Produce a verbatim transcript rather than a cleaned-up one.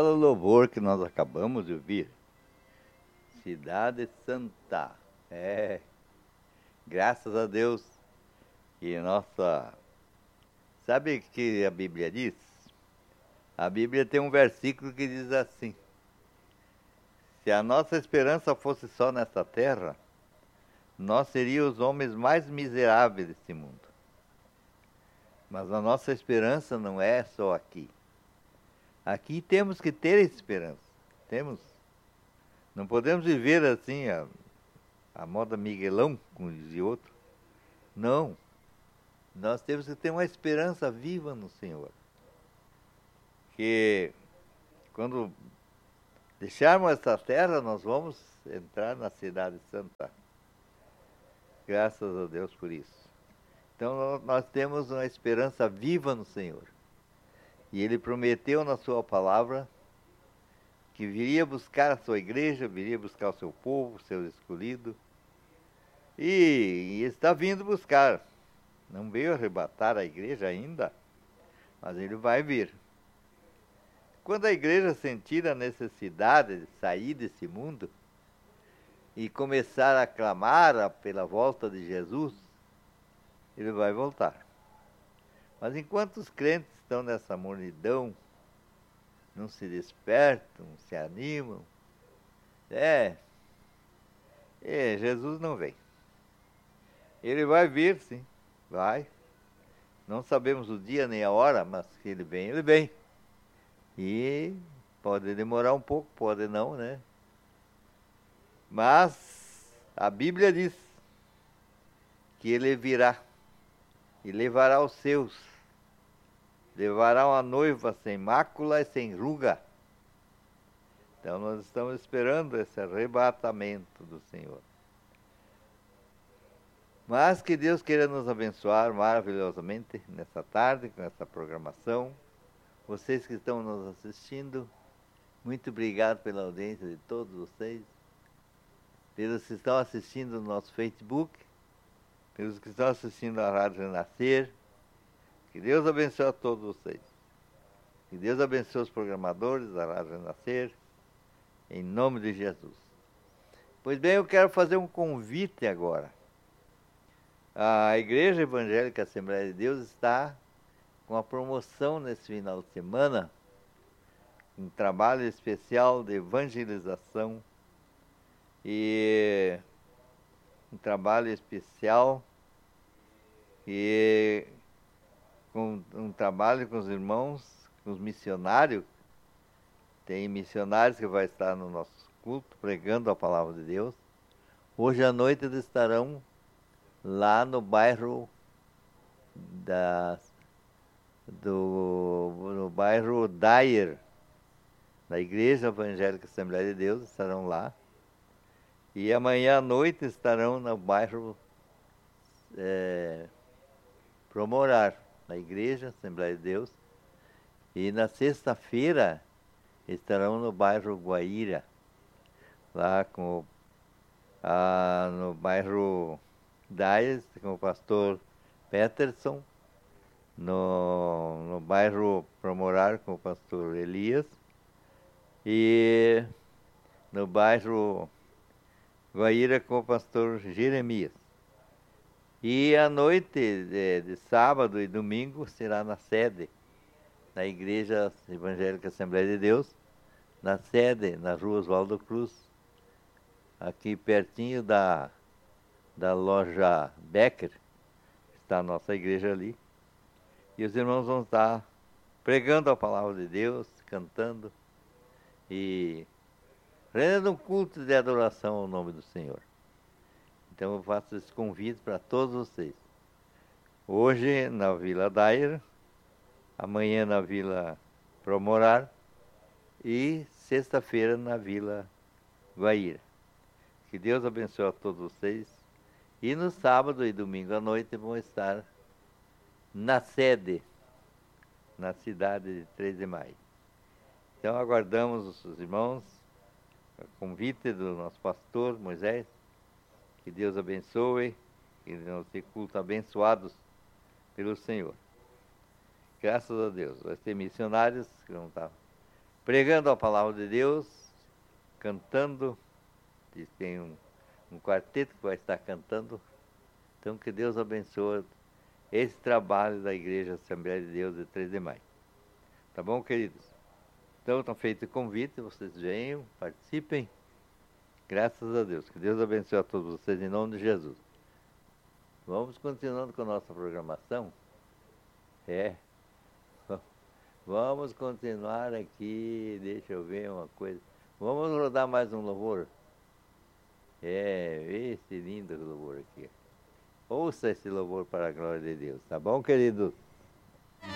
belo louvor que nós acabamos de ouvir. Cidade Santa. É. Graças a Deus. E nossa... Sabe o que a Bíblia diz? A Bíblia tem um versículo que diz assim: se a nossa esperança fosse só nesta terra, nós seríamos os homens mais miseráveis deste mundo. Mas a nossa esperança não é só aqui. Aqui temos que ter esperança. Temos. Não podemos viver assim, a, a moda Miguelão, como dizia outro. Não. Nós temos que ter uma esperança viva no Senhor. Que quando deixarmos essa terra, nós vamos entrar na cidade santa. Graças a Deus por isso. Então nós temos uma esperança viva no Senhor. E Ele prometeu na sua palavra que viria buscar a sua igreja, viria buscar o seu povo, o seu escolhido. E, e está vindo buscar. Não veio arrebatar a igreja ainda, mas Ele vai vir. Quando a igreja sentir a necessidade de sair desse mundo e começar a clamar pela volta de Jesus, Ele vai voltar. Mas enquanto os crentes estão nessa mornidão, não se despertam, não se animam, é, é, Jesus não vem. Ele vai vir, sim, vai. Não sabemos o dia nem a hora, mas que Ele vem, Ele vem. E pode demorar um pouco, pode não, né? Mas a Bíblia diz que Ele virá e levará os seus, levará uma noiva sem mácula e sem ruga. Então nós estamos esperando esse arrebatamento do Senhor. Mas que Deus queira nos abençoar maravilhosamente nessa tarde, com essa programação. Vocês que estão nos assistindo, muito obrigado pela audiência de todos vocês. Pelos que estão assistindo no nosso Facebook, pelos que estão assistindo a Rádio Renascer. Que Deus abençoe a todos vocês. Que Deus abençoe os programadores da Rádio Renascer, em nome de Jesus. Pois bem, eu quero fazer um convite agora. A Igreja Evangélica Assembleia de Deus está com a promoção nesse final de semana, um trabalho especial de evangelização e um trabalho especial e com um trabalho com os irmãos, com os missionários. Tem missionários que vai estar no nosso culto pregando a palavra de Deus. Hoje à noite eles estarão lá no bairro da do no bairro Dyer, da Igreja Evangélica Assembleia de Deus, estarão lá. E amanhã à noite estarão no bairro é, Promorar, na Igreja Assembleia de Deus. E na sexta-feira estarão no bairro Guaíra, lá com a, no bairro Dyer, com o pastor Peterson. No, no bairro Promorar com o pastor Elias e no bairro Guaíra com o pastor Jeremias. E à noite de, de sábado e domingo será na sede da Igreja Evangélica Assembleia de Deus, na sede, na rua Oswaldo Cruz, aqui pertinho da, da loja Becker, está a nossa igreja ali. E os irmãos vão estar pregando a palavra de Deus, cantando e rendendo um culto de adoração ao nome do Senhor. Então eu faço esse convite para todos vocês. Hoje na Vila Dyer, amanhã na Vila Promorar e sexta-feira na Vila Guaíra. Que Deus abençoe a todos vocês. E no sábado e domingo à noite vão estar na sede, na cidade de três de maio. Então aguardamos os irmãos, o convite do nosso pastor Moisés, que Deus abençoe, que nós tenhamos culto abençoados pelo Senhor. Graças a Deus. Vai ter missionários que vão estar pregando a palavra de Deus, cantando. Diz que tem um, um quarteto que vai estar cantando. Então, que Deus abençoe esse trabalho da Igreja Assembleia de Deus de três de maio. Tá bom, queridos? Então, está feito o convite, vocês venham, participem. Graças a Deus. Que Deus abençoe a todos vocês em nome de Jesus. Vamos continuando com a nossa programação. É. Vamos continuar aqui. Deixa eu ver uma coisa. Vamos rodar mais um louvor. É, esse lindo louvor aqui. Ouça esse louvor para a glória de Deus. Tá bom, queridos?